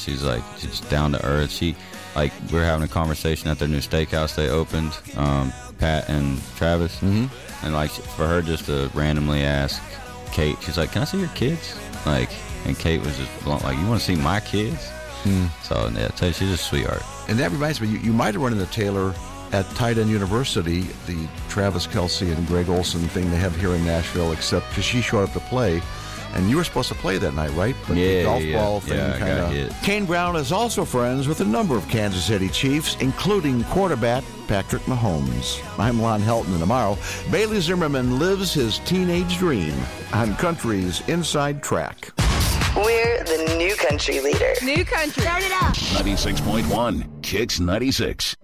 She's like, she's down to earth. She, like, we're having a conversation at their new steakhouse they opened, Pat and Travis. And like, for her just to randomly ask Kate, she's like, "Can I see your kids?" Like, and Kate was just like, "You want to see my kids?" So yeah, tell you, she's a sweetheart. And that reminds me, you might have run into Taylor at Tight End University, the Travis Kelce and Greg Olson thing they have here in Nashville, except because she showed up to play, and you were supposed to play that night, right? But the golf ball thing kind of hit. Kane Brown is also friends with a number of Kansas City Chiefs, including quarterback Patrick Mahomes. I'm Lon Helton, and tomorrow, Bailey Zimmerman lives his teenage dream on Country's Inside Track. We're the new country leader. New country. Start it up. 96.1 Kicks 96.